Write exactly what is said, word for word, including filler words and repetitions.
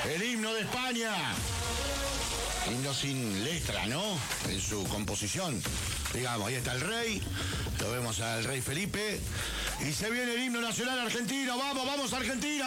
El himno de España. Himno sin letra, ¿no? En su composición. Digamos, ahí está el rey. Lo vemos al rey Felipe. Y se viene el himno nacional argentino. ¡Vamos, vamos, Argentina!